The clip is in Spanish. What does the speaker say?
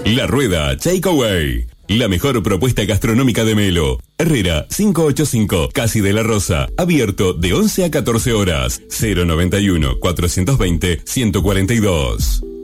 La Rueda Takeaway. La mejor propuesta gastronómica de Melo. Herrera 585, Casi de la Rosa. Abierto de 11 a 14 horas. 091 420 142.